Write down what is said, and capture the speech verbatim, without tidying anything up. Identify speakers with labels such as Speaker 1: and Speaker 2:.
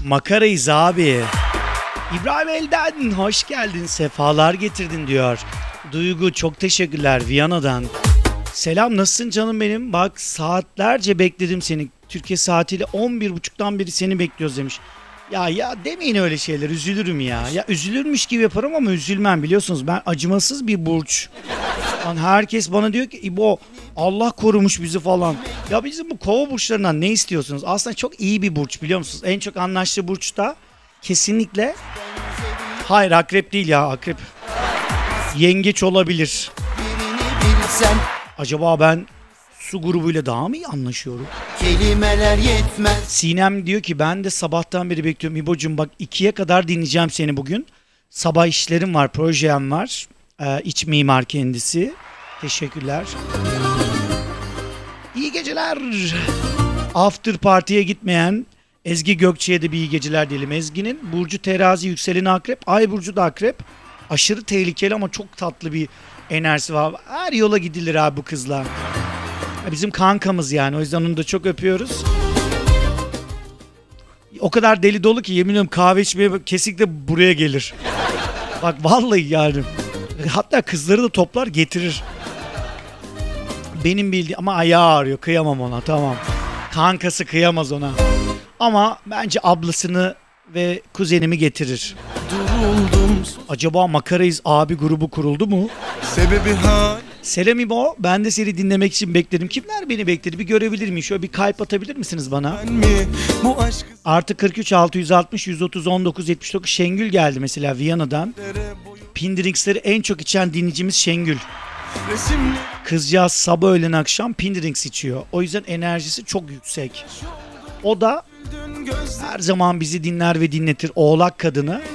Speaker 1: Makarayız abi. İbrahim Elden hoş geldin, sefalar getirdin diyor. Duygu çok teşekkürler Viyana'dan. Selam, nasılsın canım benim? Bak saatlerce bekledim seni. Türkiye saatiyle on bir buçuktan beri seni bekliyoruz demiş. Ya ya demeyin öyle şeyler, üzülürüm ya. Ya üzülürmüş gibi yaparım ama üzülmem, biliyorsunuz ben acımasız bir burç. Lan herkes bana diyor ki İbo Allah korumuş bizi falan. Ya bizim bu kova burçlarından ne istiyorsunuz? Aslında çok iyi bir burç, biliyor musunuz? En çok anlaştığı burç da kesinlikle... Hayır, akrep değil ya, akrep. Yengeç olabilir. Acaba ben su grubuyla daha mı iyi anlaşıyorum? Kelimeler yetmez. Sinem diyor ki ben de sabahtan beri bekliyorum. İbo'cum bak ikiye kadar dinleyeceğim seni bugün. Sabah işlerim var, projem var. Ee, iç mimar kendisi. Teşekkürler. İyi geceler. After party'ye gitmeyen Ezgi Gökçe'ye de bir iyi geceler diyelim. Ezgi'nin burcu terazi, yükseleni akrep, ay burcu da akrep. Aşırı tehlikeli ama çok tatlı bir enerjisi var. Her yola gidilir abi bu kızla. Bizim kankamız yani, o yüzden onu da çok öpüyoruz. O kadar deli dolu ki yemin ediyorum kahve içmeye kesinlikle buraya gelir. Bak vallahi yani. Hatta kızları da toplar getirir. Benim bildiğim ama ayağı ağrıyor, kıyamam ona, tamam. Kankası kıyamaz ona. Ama bence ablasını ve kuzenimi getirir. Duruldum. Acaba Makarayız abi grubu kuruldu mu? Sebebi ha. Selam İbo, ben de seni dinlemek için bekledim. Kimler beni bekledi bir görebilir miyim? Şöyle bir kalp atabilir misiniz bana? Bu aşk... Artı kırk üç altı yüz altmış yüz otuz on dokuz yetmiş dokuz Şengül geldi mesela Viyana'dan. Pindrings'leri en çok içen dinleyicimiz Şengül. Kızcağız sabah öğlen akşam Pindrings içiyor. O yüzden enerjisi çok yüksek. O da her zaman bizi dinler ve dinletir. Oğlak kadını.